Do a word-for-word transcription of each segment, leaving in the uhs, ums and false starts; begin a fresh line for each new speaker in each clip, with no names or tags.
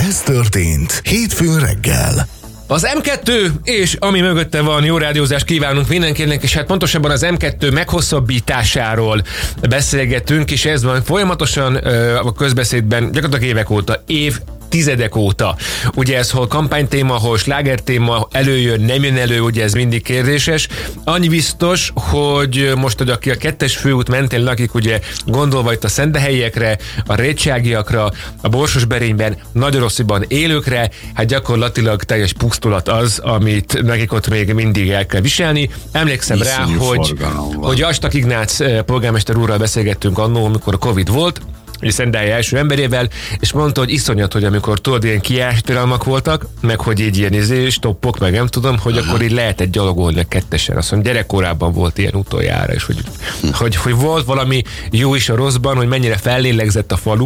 Ez történt hétfőn reggel.
Az em kettő és ami mögötte van, jó rádiózást kívánunk mindenkinek, és hát pontosabban az em kettő meghosszabbításáról beszélgetünk, és ez van folyamatosan a közbeszédben gyakorlatilag évek óta, év tizedek óta. Ugye ez hol kampánytéma, hol slágertéma, előjön, nem jön elő, ugye ez mindig kérdéses. Annyi biztos, hogy most, hogy aki a kettes főút mentén lakik, ugye gondolva itt a Szendehelyiekre, a Rétságiakra, a Borsosberényben, Nagyorossziban élőkre, hát gyakorlatilag teljes pusztulat az, amit nekik ott még mindig el kell viselni. Emlékszem rá, hogy, hogy Astak Ignác polgármester úrral beszélgettünk annó, amikor a Covid volt, és Szendahely első emberével, és mondta, hogy iszonyat, hogy amikor tudod, ilyen kiállítalmak voltak, meg hogy így ilyen izé, stoppok, meg nem tudom, hogy Aha. akkor így lehetett gyalogolni a kettesen. Azt mondom, gyerekkorában volt ilyen utoljára, és hogy, hm. hogy, hogy volt valami jó is a rosszban, hogy mennyire fellélegzett a falu,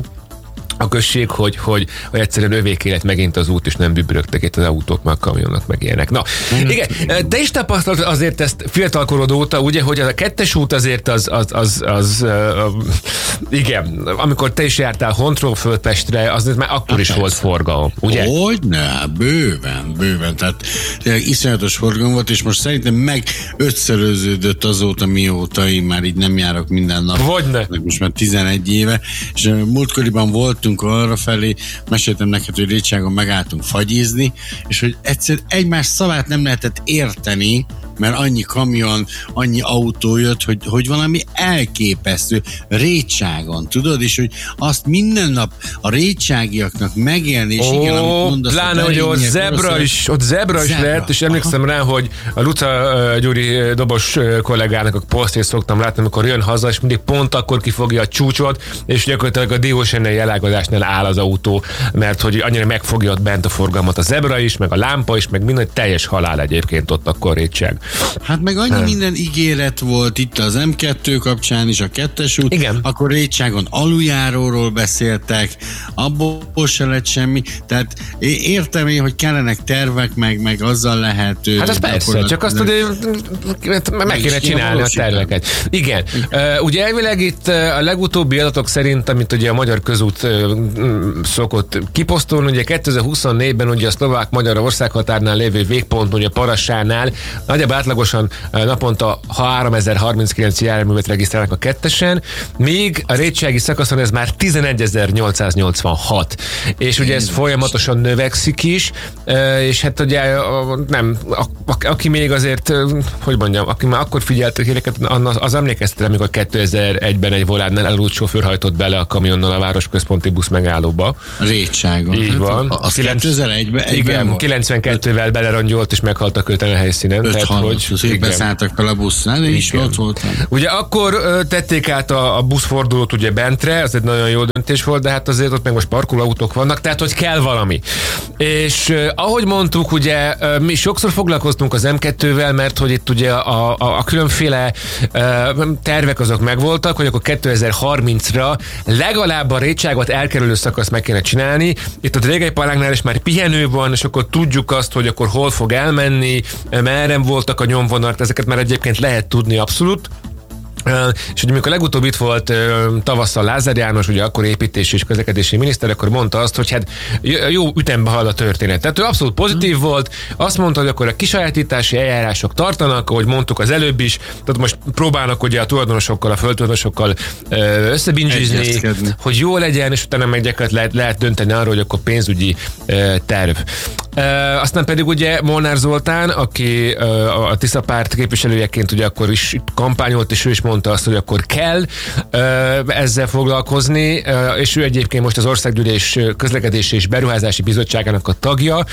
a község, hogy, hogy, hogy egyszerűen övéké lett megint az út, és nem bübrögtek itt az autók, meg a kamionok, meg ilyenek. Na, igen, te is tapasztaltad azért ezt fiatalkorod óta, ugye, hogy a kettes út azért az, az, az, az uh, igen, amikor te is jártál Hontról Földpestre, az már akkor is volt forgalom, ugye?
Hogyne, bőven, bőven, tehát iszonyatos forgalom volt, és most szerintem meg ötszöröződött azóta, mióta én már így nem járok minden nap.
Hogyne.
Most már tizenegy éve, és múltkoriban voltunk arra felé, meséltem neked, hogy Rétságon megálltunk fagyizni, és hogy egyszer egymás szavát nem lehetett érteni, mert annyi kamion, annyi autó jött, hogy, hogy valami elképesztő Rétságon, tudod, és hogy azt minden nap a rétságiaknak megélni, és
oh,
igen, amit mondasz,
pláne, hogy ott zebra is, ott zebra, zebra is lehet, és emlékszem Aha. rá, hogy a Luca uh, Gyuri dobos uh, kollégának a posztját szoktam látni, amikor jön haza, és mindig pont akkor kifogja a csúcsot, és gyakorlatilag a Diósennei elágazásnál áll az autó, mert hogy annyira megfogja ott bent a forgalmat a zebra is, meg a lámpa is, meg minden teljes halál egyébként ott akkor Rétság.
Hát meg annyi hmm. minden ígéret volt itt az em kettő kapcsán is, a kettes út,
Igen.
akkor Rétságon aluljáróról beszéltek, abból se lett semmi, tehát értem én, hogy kellenek tervek, meg, meg azzal lehet...
Hát az persze, csak azt tudja, meg, meg kéne csinálni a terveket. Igen. Uh, ugye elvileg itt a legutóbbi adatok szerint, amit ugye a Magyar Közút uh, szokott kiposztolni, ugye kétezer-huszonnégyben ugye a szlovák-magyar országhatárnál lévő végpont, ugye Parassánál nagyjából átlagosan naponta háromezer-harminckilenc járművet regisztrálnak a kettesen, míg a rétsági szakaszon ez már tizenegyezer-nyolcszáznyolcvanhat. És ugye ez folyamatosan növekszik is, és hát ugye nem, aki még azért, hogy mondjam, aki már akkor figyelt a híreket, az emlékeztet, amikor kétezer-egyben egy volánnál elrúlt sofőr hajtott bele a kamionnal a városközponti busz megállóba.
Rétságon.
Így van.
Az kétezer-egyben
igen, kilencvenkettővel belerongyolt és meghalt a helyszínen.
öt halott, azért beszálltak fel a busznál, én is ott voltam.
Ugye akkor ö, tették át a, a buszfordulót ugye bentre, az egy nagyon jó döntés volt, de hát azért ott meg most parkolóautók vannak, tehát hogy kell valami. És ö, ahogy mondtuk, ugye ö, mi sokszor foglalkoztunk az em kettővel, mert hogy itt ugye a, a, a különféle ö, tervek azok megvoltak, hogy akkor kétezer-harmincra legalább a Rétságot elkerülő szakasz meg kéne csinálni. Itt a Drégei Palánknál is már pihenő van, és akkor tudjuk azt, hogy akkor hol fog elmenni, merre voltak a nyomvonalak, ezeket már egyébként lehet tudni abszolút. Uh, és ugye amikor legutóbb itt volt uh, tavasszal Lázár János, ugye akkor építési és közlekedési miniszter, akkor mondta azt, hogy hát jó ütembe halad a történet. Tehát ő abszolút pozitív hmm. volt, azt mondta, hogy akkor a kisajátítási eljárások tartanak, ahogy mondtuk az előbb is, tehát most próbálnak ugye a tulajdonosokkal, a földtulajdonosokkal uh, összebincsízni, hogy jó legyen, és utána meg lehet, lehet dönteni arról, hogy akkor pénzügyi uh, terv. Uh, aztán pedig ugye Molnár Zoltán, aki uh, a Tisza párt képviselőjeként ugye akkor is kampányolt, és ő is mondta azt, hogy akkor kell uh, ezzel foglalkozni, uh, és ő egyébként most az Országgyűlés Közlekedési és Beruházási Bizottságának a tagja.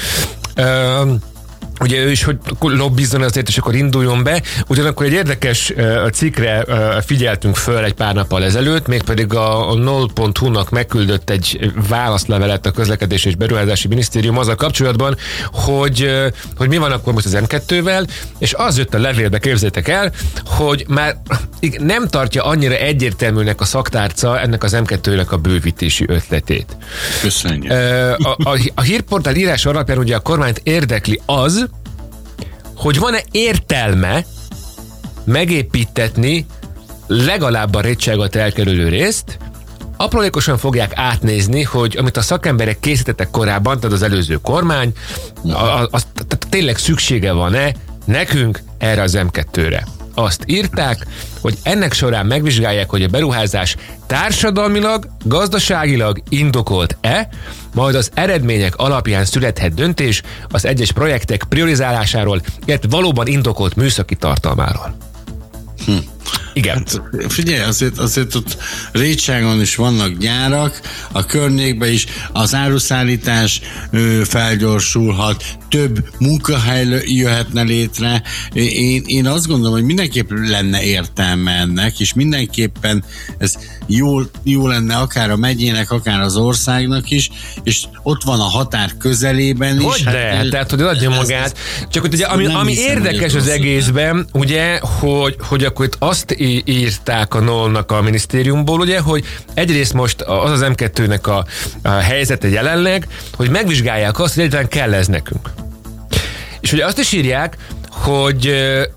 Uh, Ugye ő is, hogy lobbizzon azért, és akkor induljon be. Ugyanakkor egy érdekes uh, cikkre uh, figyeltünk föl egy pár nappal ezelőtt, mégpedig a, a null pont hu-nak megküldött egy válaszlevelet a Közlekedési és Beruházási Minisztérium azzal kapcsolatban, hogy, uh, hogy mi van akkor most az em kettővel, és az jött a levélbe, képzeljétek el, hogy már nem tartja annyira egyértelműnek a szaktárca ennek az em kettőnek a bővítési ötletét.
Köszönjük.
Uh, a, a, a hírportál írás alapján ugye a kormányt érdekli az, hogy van-e értelme megépítetni legalább a Rétságot elkerülő részt, aprólékosan fogják átnézni, hogy amit a szakemberek készítettek korábban, tehát az előző kormány, az tényleg szüksége van-e nekünk erre az em kettőre. Azt írták, hogy ennek során megvizsgálják, hogy a beruházás társadalmilag, gazdaságilag indokolt-e, majd az eredmények alapján születhet döntés az egyes projektek priorizálásáról, illetve valóban indokolt műszaki tartalmáról.
Hm.
Igen.
Hát, figyelj, azért, azért ott Rétságon is vannak gyárak, a környékben is az áruszállítás ö, felgyorsulhat, több munkahely jöhetne létre. Én, én azt gondolom, hogy mindenképp lenne értelme ennek, és mindenképpen ez jó, jó lenne akár a megyének, akár az országnak is, és ott van a határ közelében is.
Hogy hát, de? Hát, tehát, hogy adja magát. Csak hogy ugye, ami, ami hiszem, érdekes az egészben, ugye, hogy, hogy akkor itt azt írták a NOL-nak a minisztériumból, ugye, hogy egyrészt most az az em kettőnek a, a helyzete jelenleg, hogy megvizsgálják azt, hogy egyáltalán kell ez nekünk. És ugye azt is írják, hogy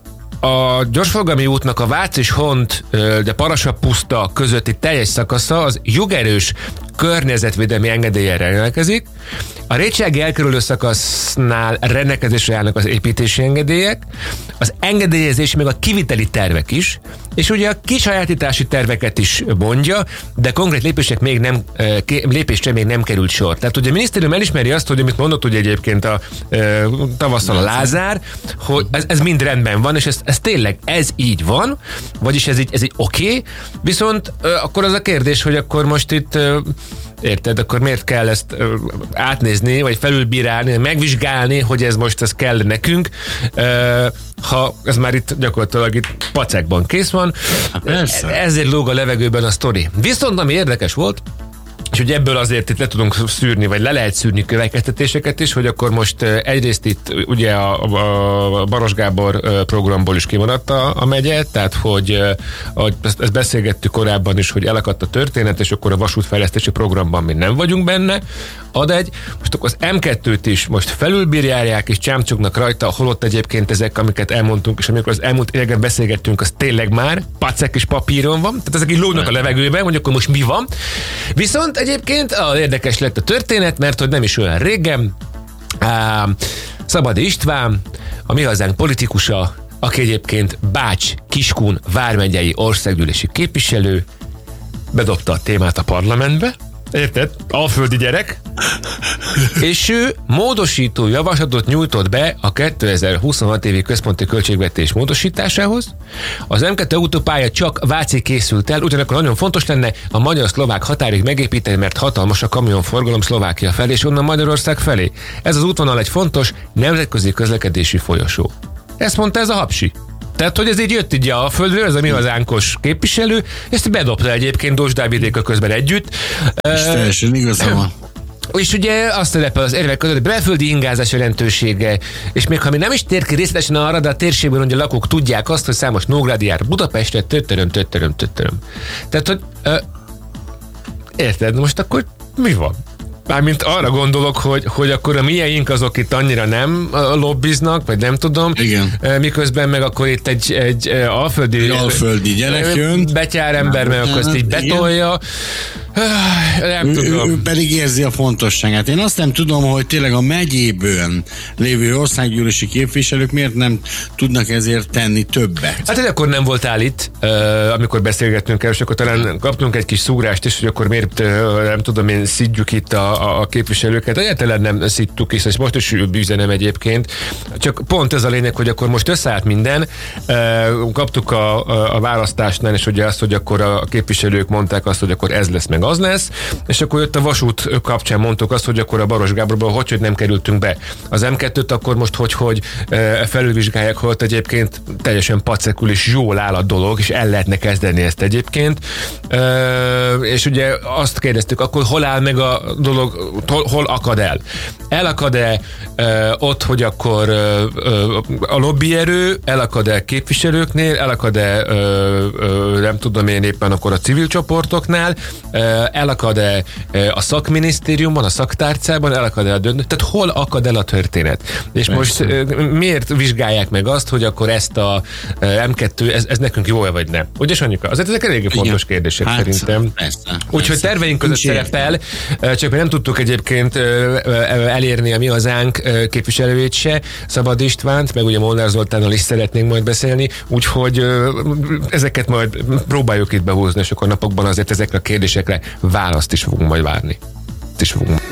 a gyorsforgalmi útnak a Vác és Hont, de Parasa puszta közötti teljes szakasza az jogerős környezetvédelmi engedéllyel rendelkezik. A rétsági elkerülő szakasznál rendelkezésre állnak az építési engedélyek, az engedélyezés meg a kiviteli tervek is, és ugye a kisajátítási terveket is mondja, de konkrét lépések még nem, lépésre még nem került sor. Tehát ugye a minisztérium elismeri azt, hogy amit mondott ugye egyébként a tavasszal a Lázár, hogy ez, ez mind rendben van, és ez, ez tényleg ez így van, vagyis ez így, ez így oké, okay, viszont akkor az a kérdés, hogy akkor most itt érted, akkor miért kell ezt ö, átnézni, vagy felülbírálni, megvizsgálni, hogy ez most ez kell nekünk, ö, ha ez már itt gyakorlatilag itt pacekban kész van.
Persze.
Ezért lóg a levegőben a sztori. Viszont ami érdekes volt, és hogy ebből azért itt le tudunk szűrni, vagy le lehet szűrni következtetéseket is, hogy akkor most egyrészt itt ugye a, a Baros Gábor programból is kimaradt a, a megye, tehát hogy ahogy ezt, ezt beszélgettük korábban is, hogy elakadt a történet, és akkor a vasútfejlesztési programban mi nem vagyunk benne, ad egy, most akkor az em kettőt is most felülbírjálják, és csámcsognak rajta, holott egyébként ezek, amiket elmondtunk, és amikor az elmúlt években beszélgettünk, az tényleg már pacek és papíron van, tehát ezek így lógnak a levegőben, hogy akkor most mi van. Viszont egyébként ah, érdekes lett a történet, mert hogy nem is olyan régen á, Szabadi István, a mi hazánk politikusa, aki egyébként Bács-Kiskun vármegyei országgyűlési képviselő, bedobta a témát a parlamentbe, érted? Alföldi gyerek. És ő módosító javaslatot nyújtott be a kétezer-huszonhat évi központi költségvetés módosításához. Az em kettő autópálya csak Vácig készült el, ugyanakkor nagyon fontos lenne a magyar-szlovák határig megépíteni, mert hatalmas a kamionforgalom Szlovákia felé és onnan Magyarország felé. Ez az útvonal egy fontos nemzetközi közlekedési folyosó. Ezt mondta ez a hapsi. Tehát, hogy ez így jött így a földről, ez a mi hazánkos képviselő, ezt bedobta egyébként Dós Dávidék a közben együtt.
És teljesen igaza van.
És ugye azt szerepel az érvek között, hogy belföldi ingázás jelentősége, és még ha mi nem is tér ki részletesen arra, de a térségben, hogy a lakók tudják azt, hogy számos Nógrádi jár Budapestre, töttöröm, töttöröm, töttöröm. Tehát, hogy ö, érted, most akkor mi van? Mármint arra gondolok, hogy, hogy akkor a mieink azok itt annyira nem lobbiznak, vagy nem tudom.
Igen.
Miközben meg akkor itt egy, egy alföldi,
egy alföldi gyerek jön.
Betyár ember, meg akkor ezt így betolja. Nem
ő,
tudom.
Ő pedig érzi a fontosságát. Én azt nem tudom, hogy tényleg a megyéből lévő országgyűlési képviselők miért nem tudnak ezért tenni többet.
Hát ez akkor nem voltál itt, amikor beszélgettünk el, és akkor talán kaptunk egy kis szúrást is, hogy akkor miért, nem tudom én, szidjuk itt a, a képviselőket. Egyáltalán nem szidtuk is, és most is üzenem egyébként. Csak pont ez a lényeg, hogy akkor most összeállt minden. Kaptuk a, a, a választásnál, és ugye azt, hogy akkor a képviselők mondták azt, hogy akkor ez lesz, meg az lesz, és akkor jött a vasút kapcsán mondtuk azt, hogy akkor a Baros Gáborból hogy, hogy nem kerültünk be. Az em kettőt akkor most hogy, hogy felülvizsgálják, hogy ott egyébként teljesen pacekül és jól áll a dolog, és el lehetne kezdeni ezt egyébként. És ugye azt kérdeztük, akkor hol áll meg a dolog, hol, hol akad el? Elakad-e ott, hogy akkor a lobbyerő, elakad-e képviselőknél, elakad-e nem tudom én éppen akkor a civil csoportoknál, elakad-e a szakminisztériumban, a szaktárcában, elakad-e a döntő, tehát hol akad el a történet. És Persze. most miért vizsgálják meg azt, hogy akkor ezt a em kettő, ez, ez nekünk jó-e vagy nem? Ugye, Sanyika? Azért ezek eléggé fontos kérdések hát, szerintem. Úgyhogy terveink között szerepel, csak mi nem tudtuk egyébként elérni a Mi Hazánk képviselőjét se, Szabad Istvánt, meg ugye Molnár Zoltánnal is szeretnénk majd beszélni, úgyhogy ezeket majd próbáljuk itt behúzni, és akkor napokban azért ezekre a kérdésekre választ is fogunk majd várni. Is fogunk.